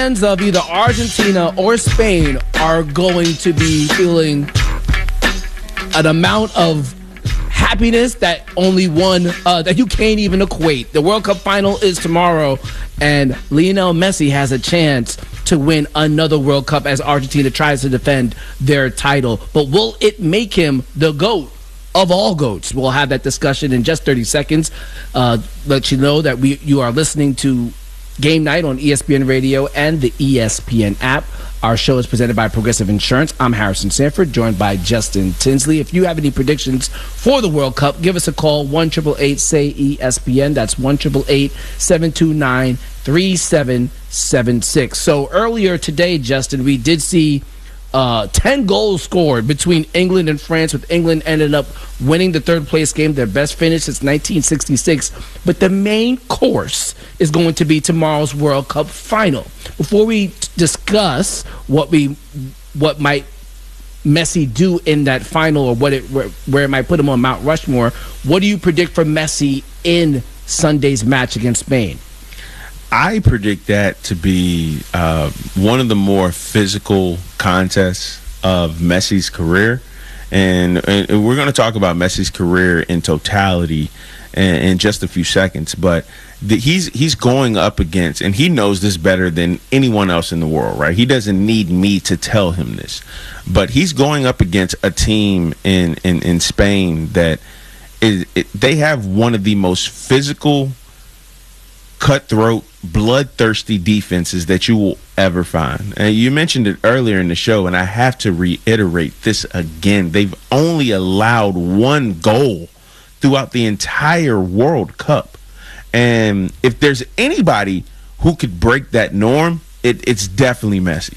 Fans of either Argentina or Spain are going to be feeling an amount of happiness that only one that you can't even equate. The World Cup final is tomorrow, and Lionel Messi has a chance to win another World Cup as Argentina tries to defend their title. But will it make him the GOAT of all GOATs? We'll have that discussion in just 30 seconds. Let you know that you are listening to Game Night on ESPN Radio and the ESPN app. Our show is presented by Progressive Insurance. I'm Harrison Sanford, joined by Justin Tinsley. If you have any predictions for the World Cup, give us a call, 1-888-SAY-ESPN. That's 1-888-729-3776. So earlier today, Justin, we did see 10 goals scored between England and France, with England ended up winning the third place game, their best finish since 1966. But the main course is going to be tomorrow's World Cup final. Before we discuss what might Messi do in that final, or where it might put him on Mount Rushmore, what do you predict for Messi in Sunday's match against Spain? I predict that to be one of the more physical contests of Messi's career. And we're going to talk about Messi's career in totality in just a few seconds. But he's going up against, and he knows this better than anyone else in the world, right? He doesn't need me to tell him this. But he's going up against a team in Spain that they have one of the most physical, cutthroat, bloodthirsty defenses that you will ever find. And you mentioned it earlier in the show, and I have to reiterate this again. They've only allowed one goal throughout the entire World Cup. And if there's anybody who could break that norm, it's definitely Messi.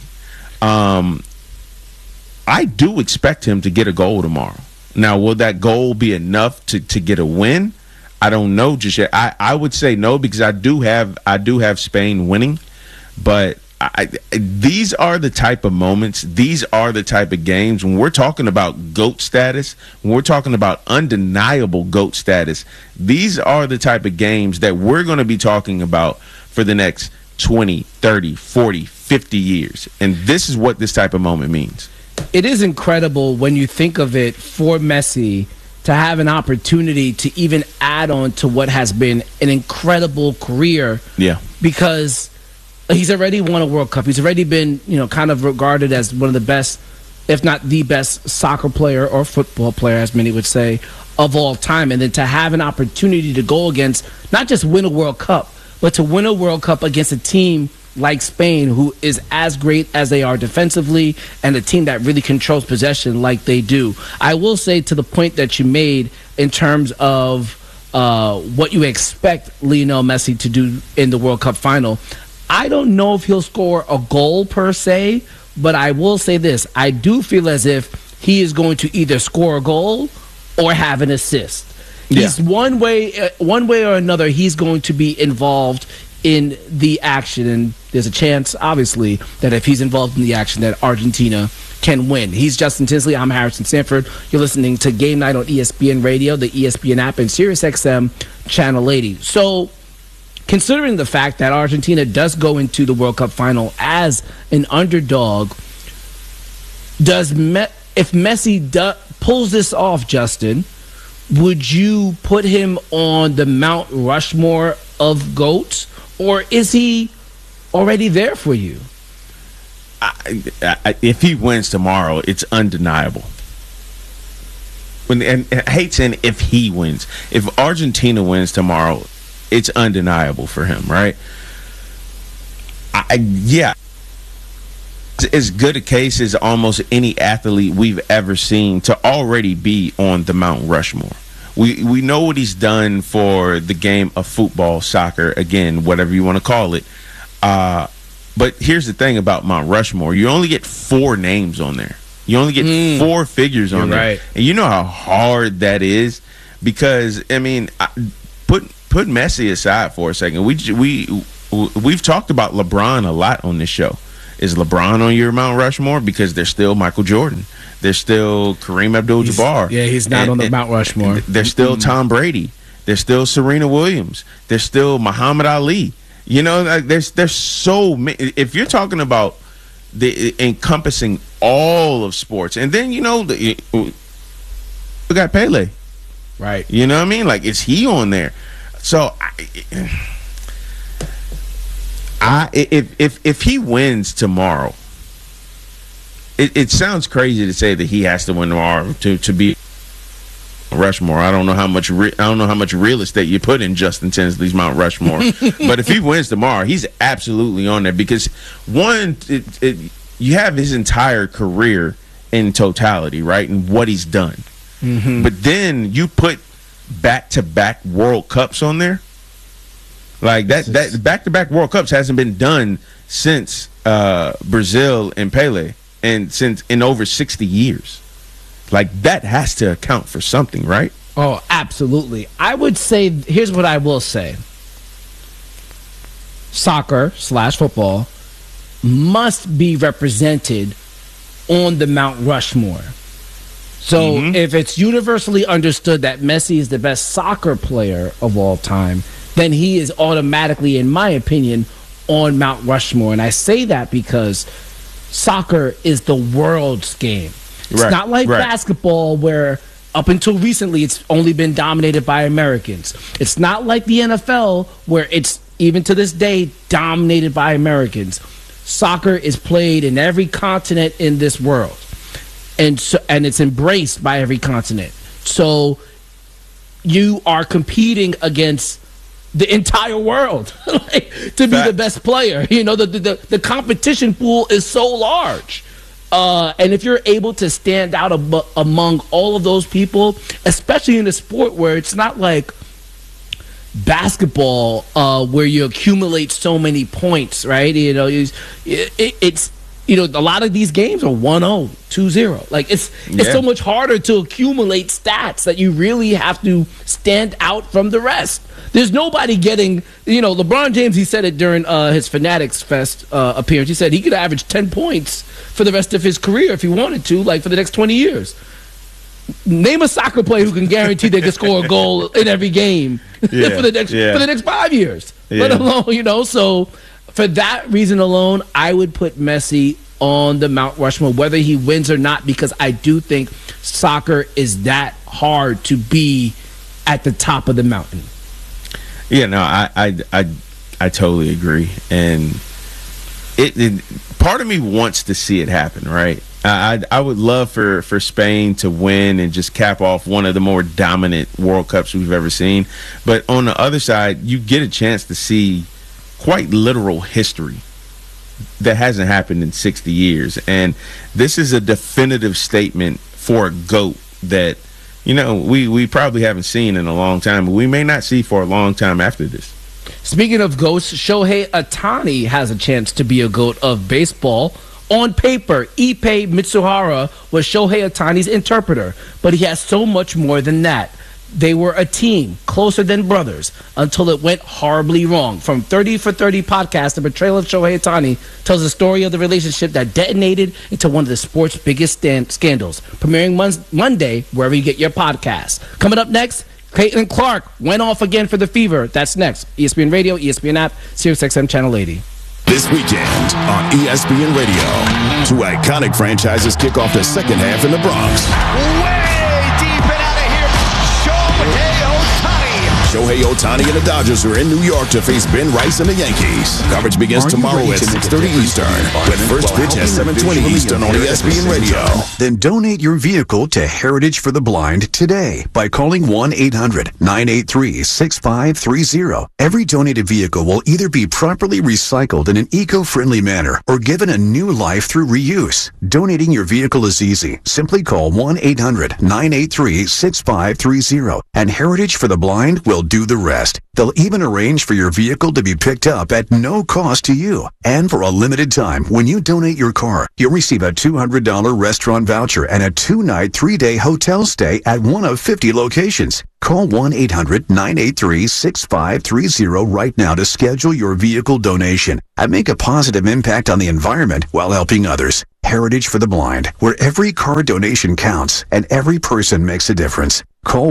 I do expect him to get a goal tomorrow. Now, will that goal be enough to get a win? I don't know just yet. I would say no, because I do have Spain winning, but these are the type of moments, these are the type of games when we're talking about GOAT status, when we're talking about undeniable GOAT status. These are the type of games that we're going to be talking about for the next 20, 30, 40, 50 years. And this is what this type of moment means. It is incredible when you think of it for Messi to have an opportunity to even add on to what has been an incredible career. Yeah. Because he's already won a World Cup. He's already been, kind of regarded as one of the best, if not the best, soccer player or football player, as many would say, of all time. And then to have an opportunity to go against, not just win a World Cup, but to win a World Cup against a team like Spain, who is as great as they are defensively, and a team that really controls possession like they do. I will say, to the point that you made in terms of what you expect Lionel Messi to do in the World Cup final, I don't know if he'll score a goal per se, but I will say this. I do feel as if he is going to either score a goal or have an assist. Yeah. He's one way or another, he's going to be involved in the action, and there's a chance, obviously, that if he's involved in the action, that Argentina can win. He's Justin Tinsley. I'm Harrison Sanford. You're listening to Game Night on ESPN Radio, the ESPN app, and SiriusXM Channel 80. So, considering the fact that Argentina does go into the World Cup final as an underdog, if Messi pulls this off, Justin, would you put him on the Mount Rushmore of GOATs? Or is he already there for you? If he wins tomorrow, it's undeniable. And I hate saying if he wins. If Argentina wins tomorrow, it's undeniable for him, right? Yeah. It's as good a case as almost any athlete we've ever seen to already be on the Mount Rushmore. We know what he's done for the game of football, soccer, again, whatever you want to call it. But here's the thing about Mount Rushmore. You only get 4 names on there. You only get 4 figures on there. Right. And you know how hard that is? Because, I mean, put Messi aside for a second. We've talked about LeBron a lot on this show. Is LeBron on your Mount Rushmore? Because there's still Michael Jordan. There's still Kareem Abdul-Jabbar. He's not on the Mount Rushmore. There's still Tom Brady. There's still Serena Williams. There's still Muhammad Ali. You know, like there's so many. If you're talking about the encompassing all of sports, and then we got Pele, right? You know what I mean? Like, is he on there? So, if he wins tomorrow, it sounds crazy to say that he has to win tomorrow to be Rushmore. I don't know how much real estate you put in Justin Tinsley's Mount Rushmore, but if he wins tomorrow, he's absolutely on there because you have his entire career in totality, right, and what he's done. Mm-hmm. But then you put back-to-back World Cups on there, like that back-to-back World Cups hasn't been done since Brazil and Pele, and since in over 60 years. Like, that has to account for something, right? Oh, absolutely. I would say, here's what I will say. Soccer/football must be represented on the Mount Rushmore. So if it's universally understood that Messi is the best soccer player of all time, then he is automatically, in my opinion, on Mount Rushmore. And I say that because soccer is the world's game. It's not like basketball where up until recently it's only been dominated by Americans. It's not like the NFL where it's, even to this day, dominated by Americans. Soccer is played in every continent in this world. And it's embraced by every continent. So you are competing against the entire world to be the best player. You know, the competition pool is so large. And if you're able to stand out among all of those people, especially in a sport where it's not like basketball, where you accumulate so many points, right? You know, it's a lot of these games are 1-0, 2-0. Like it's so much harder to accumulate stats that you really have to stand out from the rest. There's nobody getting, LeBron James, he said it during his Fanatics Fest appearance. He said he could average 10 points for the rest of his career if he wanted to, like for the next 20 years. Name a soccer player who can guarantee they can score a goal in every game for the next 5 years. Let alone, so for that reason alone, I would put Messi on the Mount Rushmore, whether he wins or not, because I do think soccer is that hard to be at the top of the mountain. Yeah, no, I totally agree, and it part of me wants to see it happen, right? I would love for Spain to win and just cap off one of the more dominant World Cups we've ever seen, but on the other side, you get a chance to see quite literal history that hasn't happened in 60 years, and this is a definitive statement for a GOAT that we probably haven't seen in a long time, but we may not see for a long time after this. Speaking of GOATs, Shohei Ohtani has a chance to be a GOAT of baseball. On paper, Ippei Mitsuhara was Shohei Ohtani's interpreter, but he has so much more than that. They were a team, closer than brothers, until it went horribly wrong. From 30 for 30 podcast, the betrayal of Shohei Ohtani tells the story of the relationship that detonated into one of the sport's biggest scandals. Premiering Monday, wherever you get your podcasts. Coming up next, Caitlin Clark went off again for the fever. That's next. ESPN Radio, ESPN app, SiriusXM Channel 80. This weekend on ESPN Radio, two iconic franchises kick off the second half in the Bronx. Shohei Ohtani and the Dodgers are in New York to face Ben Rice and the Yankees. Coverage begins tomorrow at 6:30 Eastern, with first pitch at 7:20 Eastern on ESPN Radio. Then donate your vehicle to Heritage for the Blind today by calling 1-800-983-6530. Every donated vehicle will either be properly recycled in an eco-friendly manner or given a new life through reuse. Donating your vehicle is easy. Simply call 1-800-983-6530, and Heritage for the Blind will do the rest. They'll even arrange for your vehicle to be picked up at no cost to you. And for a limited time, when you donate your car, you'll receive a $200 restaurant voucher and a 2-night, 3-day hotel stay at one of 50 locations. Call 1-800-983-6530 right now to schedule your vehicle donation and make a positive impact on the environment while helping others. Heritage for the Blind, where every car donation counts and every person makes a difference. Call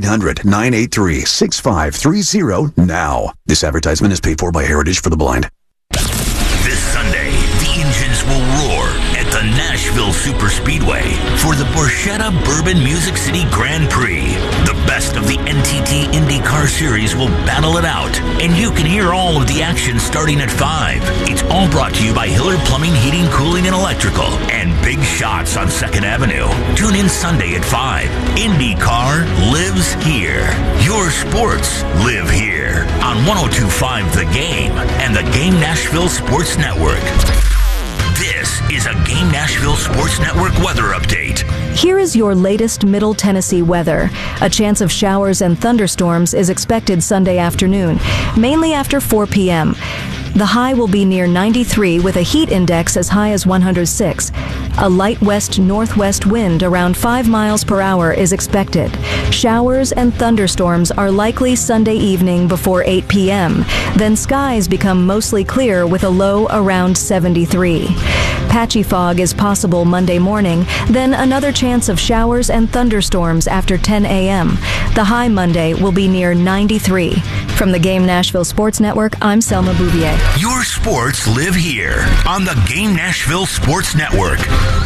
1-800-983-6530 now. This advertisement is paid for by Heritage for the Blind. This Sunday, the engines will roar at the Nashville Superspeedway for the Borchetta Bourbon Music City Grand Prix. The best of the NTT IndyCar Series will battle it out, and you can hear all of the action starting at 5. It's all brought to you by Hiller Plumbing, Heating, Cooling, and Electrical, and Big Shots on 2nd Avenue. Tune in Sunday at 5. IndyCar lives here. Your sports live here on 102.5 The Game and the Game Nashville Sports Network. This is a Game Nashville Sports Network weather update. Here is your latest Middle Tennessee weather. A chance of showers and thunderstorms is expected Sunday afternoon, mainly after 4 p.m. The high will be near 93 with a heat index as high as 106. A light west-northwest wind around 5 miles per hour is expected. Showers and thunderstorms are likely Sunday evening before 8 p.m. Then skies become mostly clear with a low around 73. Patchy fog is possible Monday morning, then another chance of showers and thunderstorms after 10 a.m. The high Monday will be near 93. From the Game Nashville Sports Network, I'm Selma Bouvier. Your sports live here on the Game Nashville Sports Network.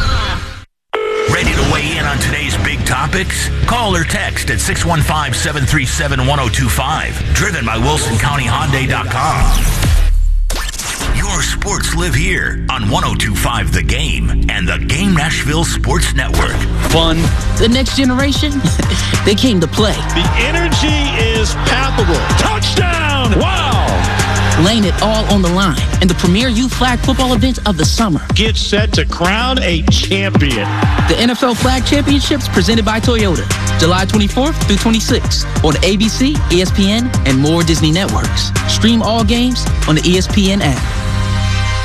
Ready to weigh in on today's big topics? Call or text at 615-737-1025. Driven by WilsonCountyHyundai.com. Your sports live here on 102.5 The Game and the Game Nashville Sports Network. Fun. The next generation, they came to play. The energy is palpable. Touchdown! Wow! Laying it all on the line in the premier youth flag football event of the summer. Get set to crown a champion. The NFL Flag Championships presented by Toyota, July 24th through 26th on ABC, ESPN, and more Disney networks. Stream all games on the ESPN app.